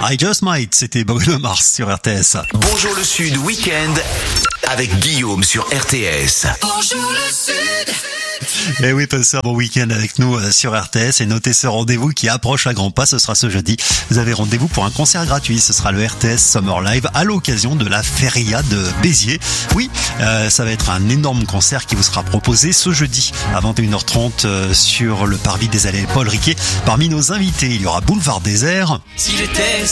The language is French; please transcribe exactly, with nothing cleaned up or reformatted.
I Just Might, c'était Bruno Mars sur R T S. Bonjour le Sud, week-end avec Guillaume sur R T S. Bonjour le Sud. Et oui, passez un bon week-end avec nous sur R T S et notez ce rendez-vous qui approche à grands pas, ce sera ce jeudi. Vous avez rendez-vous pour un concert gratuit, ce sera le R T S Summer Live à l'occasion de la Feria de Béziers. Oui, euh, ça va être un énorme concert qui vous sera proposé ce jeudi à vingt et une heures trente euh, sur le parvis des Allées Paul Riquet. Parmi nos invités, il y aura Boulevard Désert. Si j'étais